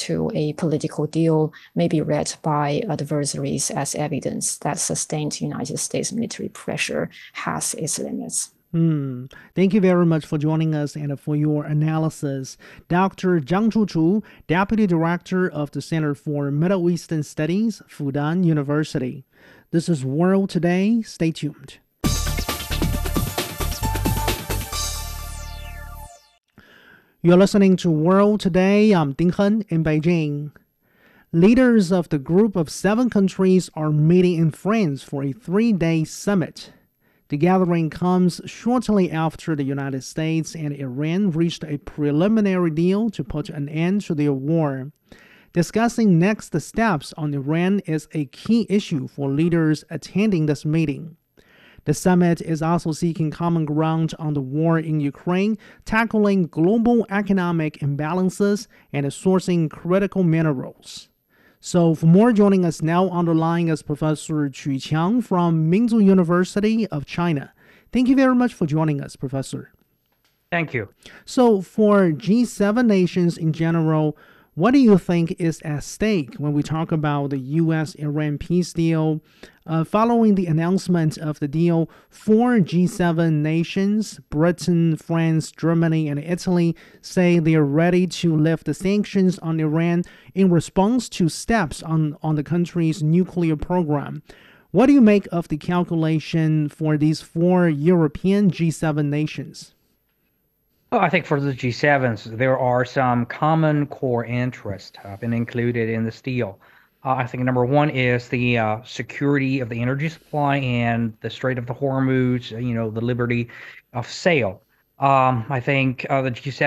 to a political deal may be read by adversaries as evidence that sustained United States military pressure has its limits. Thank you very much for joining us and for your analysis. Dr. Zhang Chuchu, Deputy Director of the Center for Middle Eastern Studies, Fudan University. This is World Today. Stay tuned. You're listening to World Today. I'm Ding Hen in Beijing. Leaders of the group of 7 countries are meeting in France for a 3-day summit. The gathering comes shortly after the United States and Iran reached a preliminary deal to put an end to their war. Discussing next steps on Iran is a key issue for leaders attending this meeting. The summit is also seeking common ground on the war in Ukraine, tackling global economic imbalances, and sourcing critical minerals. So for more, joining us now on the line is Professor Qu Qiang from Minzu University of China. Thank you very much for joining us, Professor. Thank you. So for G7 nations in general, what do you think is at stake when we talk about the U.S.-Iran peace deal? Following the announcement of the deal, 4 G7 nations, Britain, France, Germany, and Italy, say they are ready to lift the sanctions on Iran in response to steps on the country's nuclear program. What do you make of the calculation for these 4 European G7 nations? Well, I think for the G7s, there are some common core interests been included in this deal. I think number one is the security of the energy supply and the Strait of the Hormuz, the liberty of sail. I think the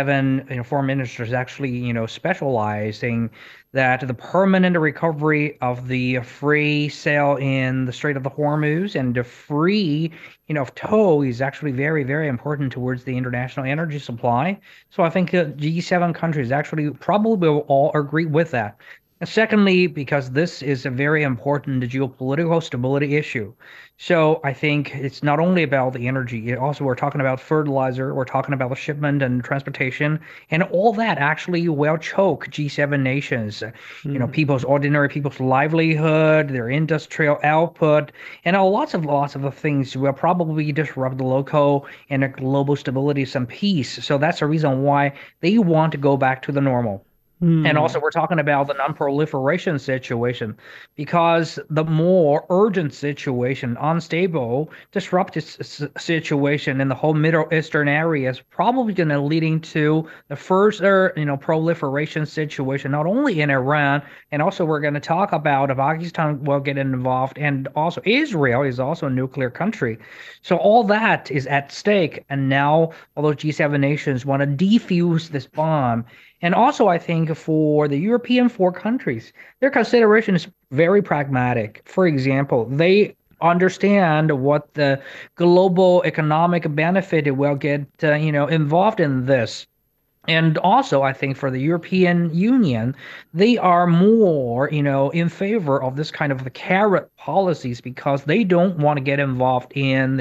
G7 foreign ministers actually, specializing that the permanent recovery of the free sail in the Strait of the Hormuz and the free, of tow is actually very, very important towards the international energy supply. So I think G7 countries actually probably will all agree with that. And secondly, because this is a very important geopolitical stability issue. So I think it's not only about the energy, we're talking about fertilizer, we're talking about the shipment and transportation, and all that actually will choke G7 nations, ordinary people's livelihood, their industrial output, and lots of things will probably disrupt the local and the global stability and peace. So that's the reason why they want to go back to the normal. And also, we're talking about the non-proliferation situation, because the more urgent situation, unstable, disrupted situation in the whole Middle Eastern area is probably going to leading to the further, proliferation situation, not only in Iran, and also we're going to talk about Pakistan will get involved, and also Israel is also a nuclear country. So all that is at stake. And now, although G7 nations want to defuse this bomb, and also, I think for the European 4 countries, their consideration is very pragmatic. For example, they understand what the global economic benefit it will get, involved in this. And also, I think for the European Union, they are more, in favor of this kind of the carrot policies, because they don't want to get involved in the,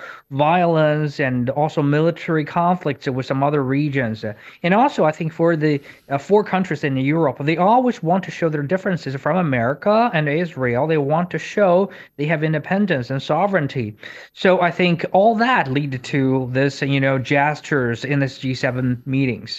violence and also military conflicts with some other regions. And also, I think for the 4 countries in Europe, they always want to show their differences from America and Israel. They want to show they have independence and sovereignty. So I think all that lead to this, gestures in this G7 meetings.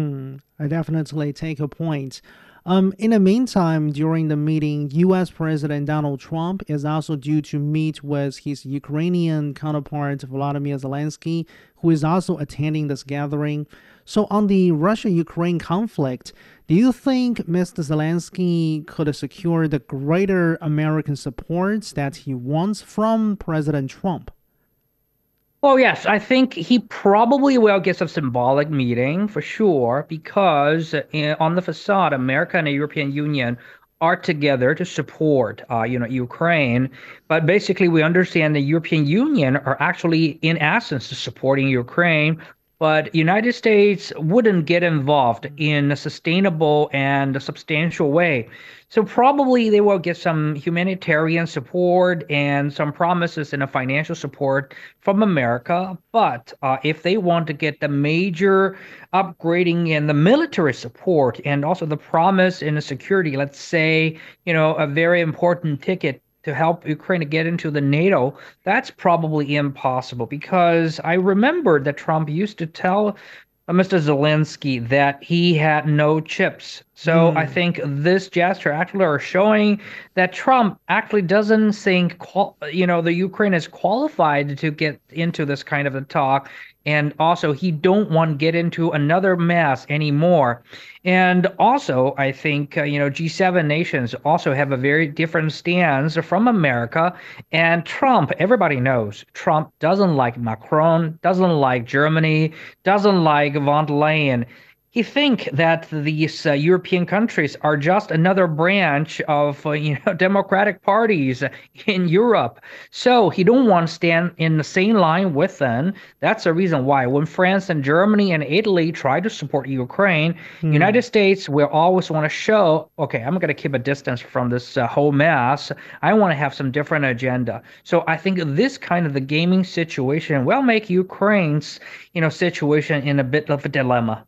I definitely take a point. In the meantime, during the meeting, U.S. President Donald Trump is also due to meet with his Ukrainian counterpart, Volodymyr Zelensky, who is also attending this gathering. So on the Russia-Ukraine conflict, do you think Mr. Zelensky could secure the greater American support that he wants from President Trump? Oh, yes, I think he probably will get some symbolic meeting for sure, because on the facade, America and the European Union are together to support, Ukraine. But basically, we understand the European Union are actually, in essence, supporting Ukraine but United States wouldn't get involved in a sustainable and substantial way. So probably they will get some humanitarian support and some promises and a financial support from America. But if they want to get the major upgrading and the military support and also the promise in the security, let's say, a very important ticket to help Ukraine to get into the NATO, that's probably impossible because I remember that Trump used to tell Mr. Zelensky that he had no chips. So I think this gesture actually are showing that Trump actually doesn't think, the Ukraine is qualified to get into this kind of a talk. And also, he don't want to get into another mess anymore. And also, I think, G7 nations also have a very different stance from America. And Trump, everybody knows, Trump doesn't like Macron, doesn't like Germany, doesn't like von der Leyen. He think that these European countries are just another branch of democratic parties in Europe. So he don't want to stand in the same line with them. That's the reason why when France and Germany and Italy try to support Ukraine, United States will always want to show, okay, I'm going to keep a distance from this whole mess. I want to have some different agenda. So I think this kind of the gaming situation will make Ukraine's situation in a bit of a dilemma.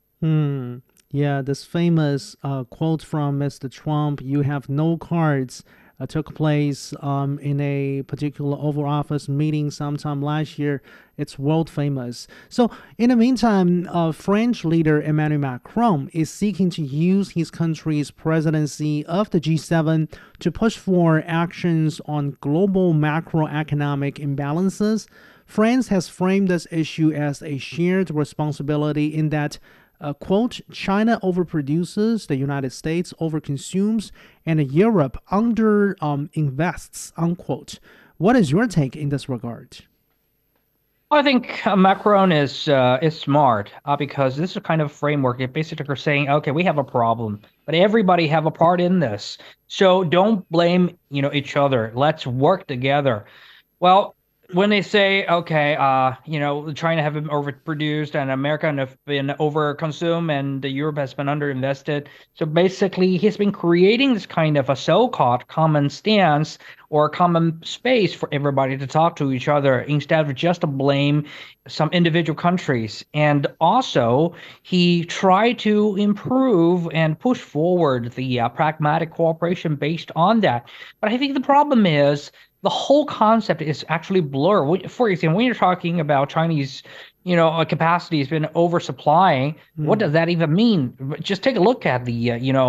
Yeah, this famous quote from Mr. Trump, "You have no cards," took place in a particular Oval Office meeting sometime last year. It's world famous. So, in the meantime, French leader Emmanuel Macron is seeking to use his country's presidency of the G7 to push for actions on global macroeconomic imbalances. France has framed this issue as a shared responsibility in that quote, China overproduces, the United States overconsumes, and Europe under invests, unquote. What is your take in this regard? I think Macron is smart because this is a kind of framework. It basically are saying, okay, we have a problem, but everybody have a part in this. So don't blame, each other. Let's work together. Well, when they say, okay, China have been overproduced and America have been overconsumed and Europe has been underinvested. So basically, he's been creating this kind of a so-called common stance or common space for everybody to talk to each other instead of just to blame some individual countries. And also, he tried to improve and push forward the pragmatic cooperation based on that. But I think the problem is the whole concept is actually blurred. For example, when you're talking about Chinese, capacity has been oversupplying, what does that even mean? Just take a look at the,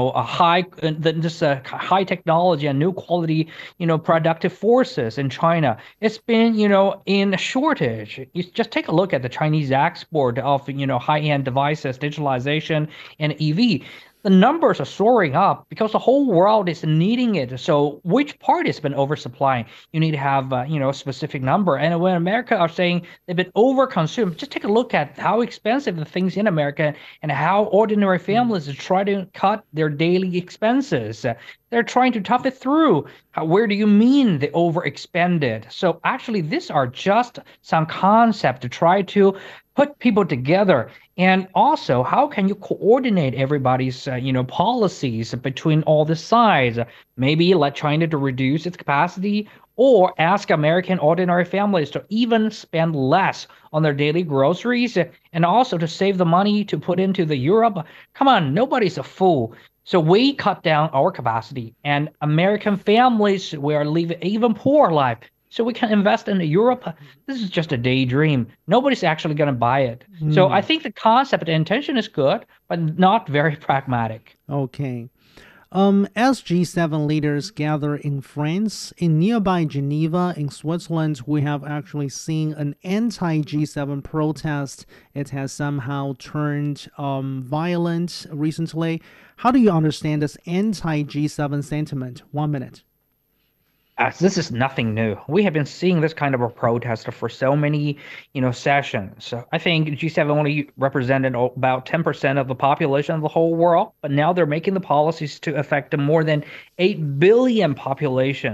high technology and new quality, productive forces in China. It's been, in shortage. You just take a look at the Chinese export of, high-end devices, digitalization, and EV. The numbers are soaring up because the whole world is needing it. So which part has been oversupplying? You need to have, a specific number. And when America are saying they've been overconsumed, just take a look at how expensive the things in America and how ordinary families try to cut their daily expenses. They're trying to tough it through. Where do you mean they overexpended? So actually, these are just some concept to try to put people together. And also, how can you coordinate everybody's, policies between all the sides? Maybe let China to reduce its capacity, or ask American ordinary families to even spend less on their daily groceries, and also to save the money to put into the Europe. Come on, nobody's a fool. So we cut down our capacity, and American families will live even poorer life. So we can invest in Europe. This is just a daydream. Nobody's actually going to buy it. So I think the concept and intention is good, but not very pragmatic. Okay. As G7 leaders gather in France, in nearby Geneva, in Switzerland, we have actually seen an anti-G7 protest. It has somehow turned violent recently. How do you understand this anti-G7 sentiment? 1 minute. This is nothing new. We have been seeing this kind of a protest for so many, sessions. So I think G7 only represented about 10% of the population of the whole world, but now they're making the policies to affect more than 8 billion population.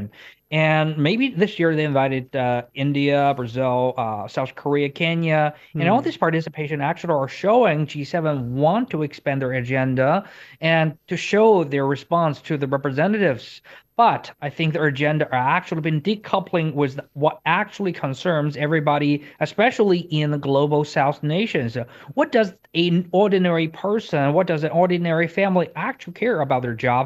And maybe this year they invited India, Brazil, South Korea, Kenya, and all Hmm. this participation actually are showing G7 want to expand their agenda and to show their response to the representatives. But I think their agenda are actually been decoupling with what actually concerns everybody, especially in the global South nations. What does an ordinary person, what does an ordinary family actually care about their jobs?